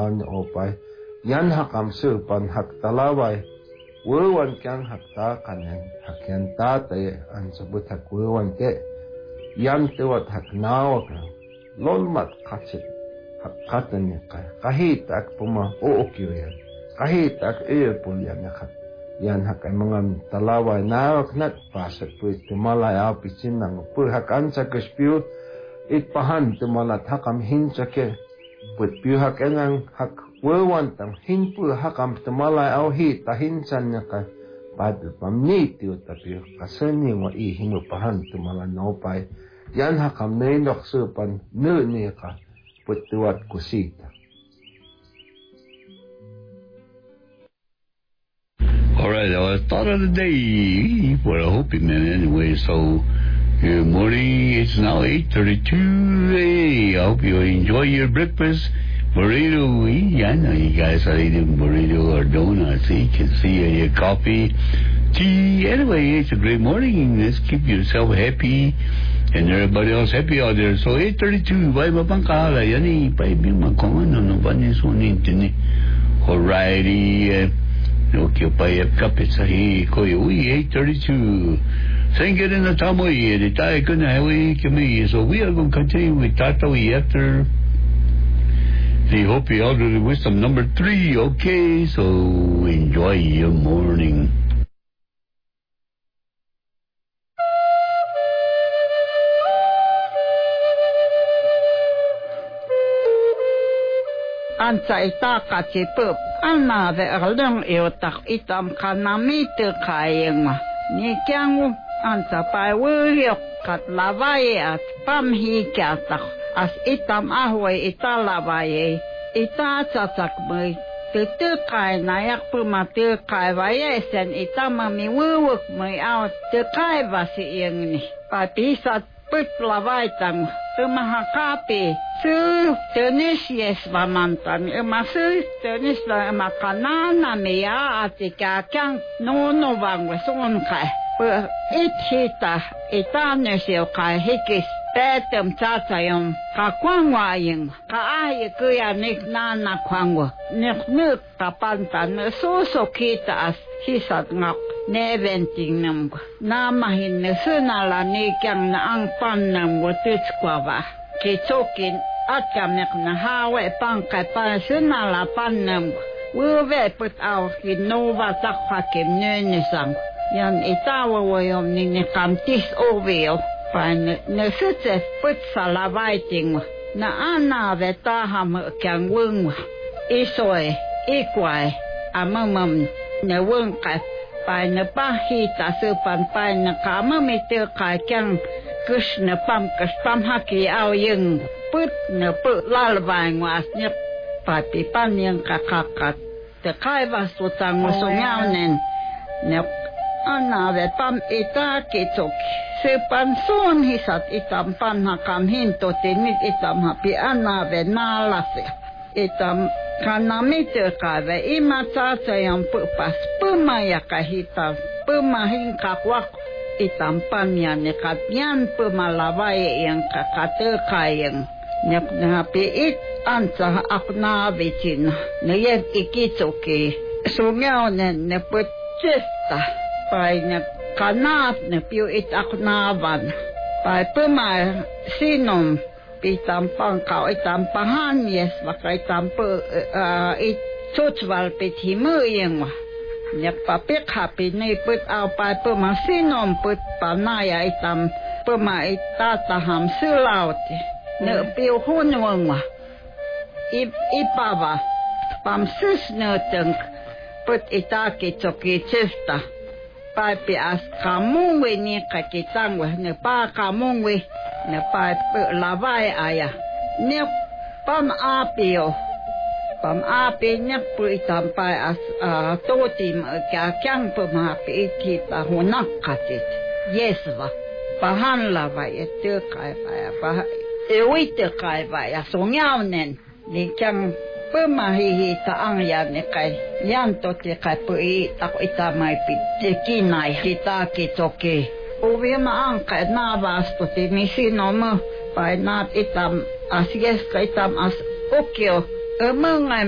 naon opay yan hakam supan hak talaway wewan kyang hakta kanen hakyan tatay an sabut hak wewan ke yan tewat hak nawak lolmat katsit hak katan kahit ak puma ookyo yan kahit ak pul yan hak yan hak ay mga talaway nawak nat pasak po tumalay apisin ng po hak ansa kaspiyo itpahan tumalat hakam hinsake put piu hak engang hak wewan tam hinpu hakam tumalay au hi tahinsan ka padu pamniti utapi kasani wa ihimu pahan tumala nopay yan hakam nenok supan ne ka put tuat kusita. All right, thought of the day for a Hopi man anyway, so good morning. It's now 8:32. Hey, I hope you enjoy your breakfast. Burrito, I know you guys are eating burrito or donuts. You can see your coffee, tea. Anyway, it's a great morning. Let's keep yourself happy and everybody else happy out there. So 8:32. Bye, mapangkahala. Yani, paibing makongan. Ano ba niya sunin tini? Alrighty. Okay, payap kapit sa koy. 8:32. Thank you in the tamoy. The tayo ko na kami. So we are going to continue with Tatawi after the Hopi Elderly Wisdom number 3. Okay, so enjoy your morning. Ansa itaka cipup. Ana ve erlung iotak itam kanamitu kayeng ma. Ni kiangu ansa pai wuyok kat lavaye at pamhi kiatak. As itam ahway italavaye. Ita tsatak may tutukay nayak pumatukay vaye sen itam mi wuyok may out tukay vasi iyang ni. Papisat put lavay tang tumahakapi. Su tenis yes vamantan su tenis la makanana miya at ikakyang nono bang wesun kay ithita itanesyo kay hikis petem tsatayong kakwangwayeng kaaye kuya nik nana kwangwa nik kapantan susokita as hisat ngak neventing nam namahin sunala nikyang na ang pannam watutskwaba Kitsokin atkamek na hawe pangkay pa sunala pannam uwe put aw kinova takha kimnenisang yan itawa wayom ni kamtis oveo pa nesutse put salavaiting na ana vetaham kyang wung isoy ikwai amamam na wung ka pa na pahita supan pa na kamamitir ka kyang Krishna pam haki au yung put na put lalabay was niya pati pan yung kakakat te kai was tutang musongaw nen na anave pam ita kitok sepan son hisat itam pan hakam hinto tinit itam hapi anave nalase itam kanamite kave imatata yung pupas pumaya kahita pumahin kakwak itampan yan katyan pumalaway yang kakatukayang napiit ansa akna vicin nayan ikitsuki sungaw na putchista pay na kanat na piuit aknavan pay puma sinom itampang kao itampahan yes baka itampo itutswal pithimu Nyak papik hapi ni put au pa pemasinom put panaya itam pema itataham sulauti ne piu hunwangwa ipava pam sus ne teng put itaki choki chesta pa pi as kamungwe ni kakitangwa ne pa kamungwe ne pa lavai aya ne pam apio pam api nya pu itampai as totim kyang pemapi kita hunak katit yesva pahan lava ete kai pa ewite kai ba ya songyanen ni kyang pemahi ta ang ya ne kai yan to te kai pu tak itamai pi kinai kita kitoke uvi ma ang kai na vas to te misinom pa na itam as yes kai tam as okyo among